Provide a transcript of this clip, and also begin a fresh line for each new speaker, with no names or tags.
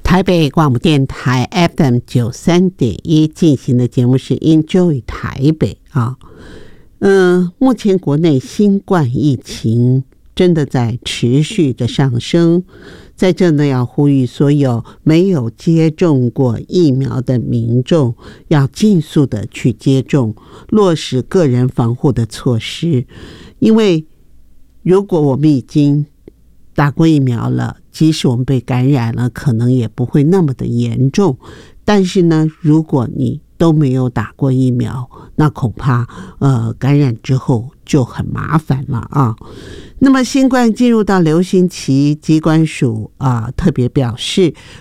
台北广播电台 FM93.1 进行的节目是 Enjoy 台北啊。目前国内新冠疫情真的在持续的上升，在这呢要呼吁所有没有接种过疫苗的民众要尽速的去接种，落实个人防护的措施。因为如果我们已经打过疫苗了，即使我们被感染了，可能也不会那么的严重。但是呢，如果你都没有打过疫苗，那恐怕感染之后就很麻烦了啊。那么新冠进入到流行期，疾管署特别表示，